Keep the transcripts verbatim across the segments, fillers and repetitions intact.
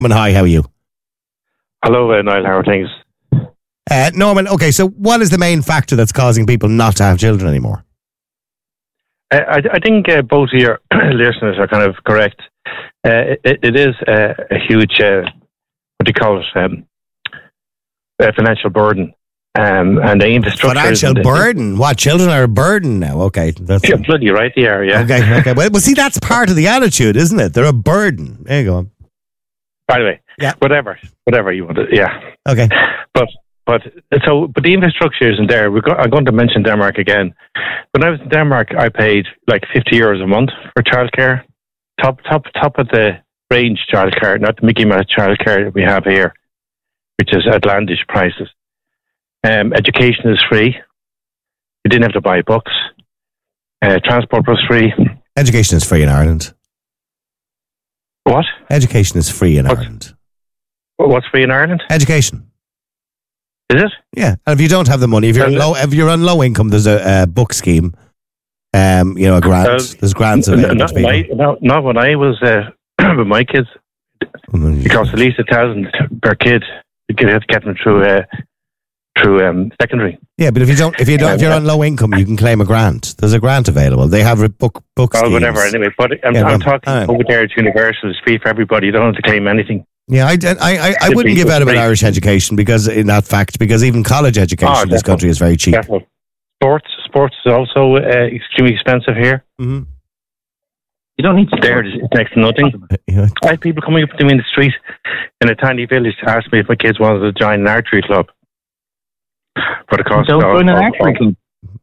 Hi, how are you? Hello, uh, Niall. How are things? Uh, Norman, okay, so what is the main factor that's causing people not to have children anymore? Uh, I, I think uh, both of your listeners are kind of correct. Uh, it, it is uh, a huge, uh, what do you call it, um, a financial burden. Um, and the infrastructure. Financial the, burden? What? Children are a burden now? Okay. That's yeah, bloody right they are, yeah. Okay, okay. Well, well, see, that's part of the attitude, isn't it? They're a burden. There you go. By the way, yeah. whatever, whatever you want to, yeah. Okay. But, but, so, but the infrastructure isn't there. We're go, I'm going to mention Denmark again. When I was in Denmark, I paid like fifty euros a month for childcare. Top, top, top of the range childcare, not the Mickey Mouse childcare that we have here, which is outlandish prices. Um, education is free. You didn't have to buy books. Uh, transport was free. Education is free in Ireland. What? Education is free in What's, Ireland. What's free in Ireland? Education. Is it? Yeah. And if you don't have the money, if you're low, if you're on low income, there's a, a book scheme. Um, you know, a grant. Uh, there's grants available not, to people. I, no, not when I was uh, with my kids. It cost at least a thousand per kid to get, to get them through. Uh, Through um, secondary. Yeah, but if you don't, if you don't, if you're on low income, you can claim a grant. There's a grant available. They have book book schemes. Oh, whatever. Anyway, but I'm, yeah, I'm well, talking right. over there. It's universal. It's free for everybody. You don't have to claim anything. Yeah, I, I, I, I wouldn't give out about Irish education because in that fact, because even college education oh, in this country is very cheap. Definitely. Sports, sports is also uh, extremely expensive here. Mm-hmm. You don't need to. There, it's next to nothing. Yeah. I had people coming up to me in the street in a tiny village to ask me if my kids wanted to join an archery club. For the cost don't of, join an of, archery club.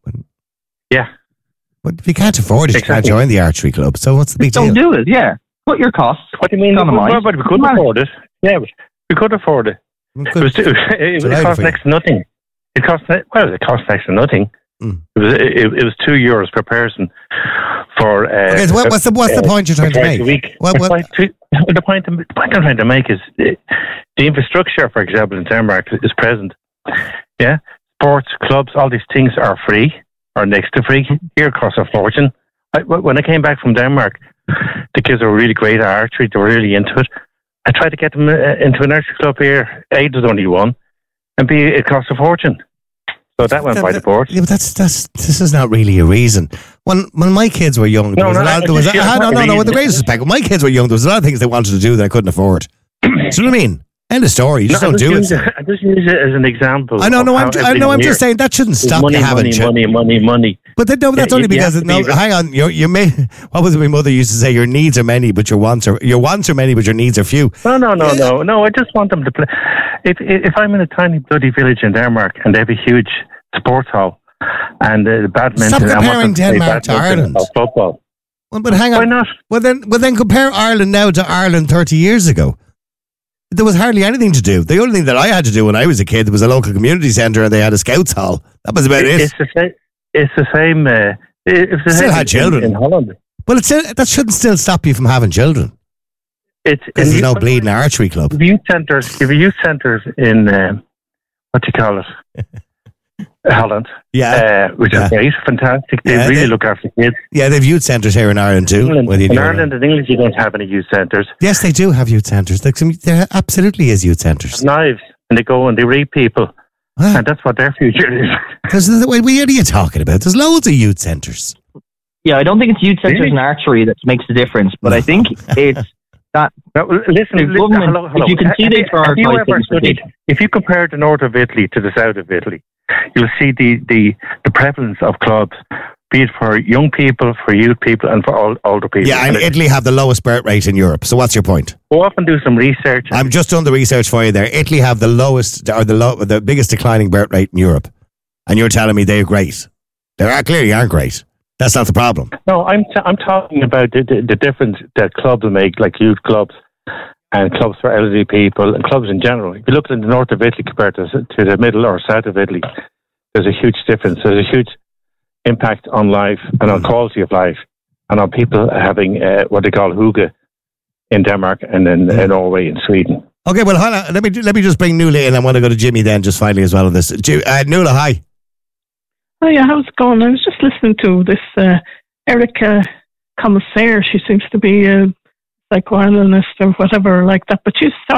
Yeah. But if you can't afford it, exactly. You can't join the archery club. So what's the big don't deal? Don't do it, yeah. What your costs? What do you mean? Well, but we could afford it. Yeah, but we could afford it. It, was, it, it, it cost next to nothing. It cost, well, it cost next to nothing. Mm. It was it, it was two euros per person for. Uh, okay, so what, what's the what's uh, the point you're trying to make? A week. What, what? The, point, the, point, the point I'm trying to make is uh, the infrastructure, for example, in Denmark is present. Yeah, sports clubs, all these things are free or next to free. Here, it costs a fortune. I, when I came back from Denmark, the kids were really great at archery. They were really into it. I tried to get them uh, into an archery club here. A, there's only one, and B, it cost a fortune. So that went that, by the board. Yeah, but that's that's this is not really a reason. When when my kids were young, there no, was no, a lot. There was a, no, no, no. With the greatest respect, when my kids were young, there was a lot of things they wanted to do that I couldn't afford. Do you know what I mean? End of story. You just no, don't do it. it. I just use it as an example. I know. No, I'm. I know. I'm just saying that shouldn't stop money, you having money, children. money, money, money. But then, no, that's yeah, only because no. Be hang on. You you may. What was it my mother used to say? Your needs are many, but your wants are your wants are many, but your needs are few. No, no, no, yeah. no, no. I just want them to play. If if I'm in a tiny bloody village in Denmark and they have a huge sports hall and uh, badminton, stop comparing to Denmark to Ireland. Football. Well, but hang on. Why not? Well, then, well, then compare Ireland now to Ireland thirty years ago. There was hardly anything to do. The only thing that I had to do when I was a kid, there was a local community centre and they had a scouts hall. That was about it. It's the same. It's the same. Uh, it's the still same had children in, in Holland. Well, it's still, that shouldn't still stop you from having children. It's because there's no bleeding archery club. Youth centres. Youth centres in uh, what do you call it? Holland, yeah, uh, which yeah. is great, fantastic. They yeah, really they, look after kids. Yeah, they've youth centres here in Ireland too. England, in Ireland and England, you don't have any youth centres. Yes, they do have youth centres. There absolutely is youth centres. Knives, and they go and they rape people, huh? And that's what their future is. There's, what are you talking about? There's loads of youth centres. Yeah, I don't think it's youth centres really? in archery that makes the difference, but I think it's that. Now, listen, listen hello, hello. If you can see they prioritize if you compare the north of Italy to the south of Italy, you'll see the, the, the prevalence of clubs, be it for young people, for youth people, and for all, older people. Yeah, and, and Italy have the lowest birth rate in Europe. So what's your point? We'll often do some research. I'm just doing the research for you there. Italy have the lowest, or the low, the biggest declining birth rate in Europe. And you're telling me they're great. They are clearly aren't great. That's not the problem. No, I'm t- I'm talking about the, the, the difference that clubs make, like youth clubs and clubs for elderly people and clubs in general. If you look in the north of Italy compared to, to the middle or south of Italy, there's a huge difference. There's a huge impact on life and on quality of life and on people having uh, what they call hygge in Denmark and in, in Norway and Sweden. Okay, well, hold on. Let me, let me just bring Nuala in. I want to go to Jimmy then just finally as well on this. Uh, Nuala, hi. Oh, yeah, how's it going? I was just listening to this uh, Erica Commissaire. She seems to be a psychoanalyst or whatever like that. But you